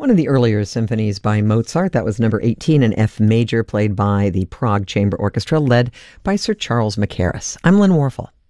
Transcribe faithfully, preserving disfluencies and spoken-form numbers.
One of the earlier symphonies by Mozart, that was number eighteen in F major, played by the Prague Chamber Orchestra, led by Sir Charles Mackerras. I'm Lynn Warfel.